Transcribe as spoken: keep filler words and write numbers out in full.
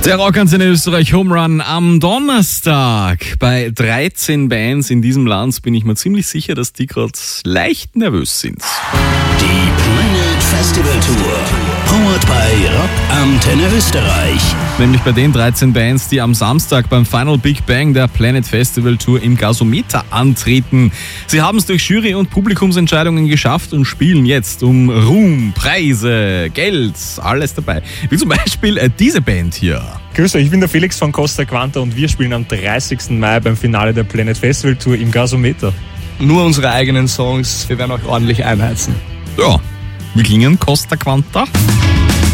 Der Rockantenne Österreich Home Run am Donnerstag. Bei dreizehn Bands in diesem Land bin ich mir ziemlich sicher, dass die gerade leicht nervös sind. Die Planet Festival Tour, powered by Rockantenne Österreich. Nämlich bei den dreizehn Bands, die am Samstag beim Final Big Bang der Planet Festival Tour im Gasometer antreten. Sie haben es durch Jury- und Publikumsentscheidungen geschafft und spielen jetzt um Ruhm, Preise, Geld, alles dabei. Wie zum Beispiel äh, diese Band hier. Grüß euch, ich bin der Felix von Costa Quanta und wir spielen am dreißigsten Mai beim Finale der Planet Festival Tour im Gasometer. Nur unsere eigenen Songs, wir werden auch ordentlich einheizen. Ja, wir klingen Costa Quanta.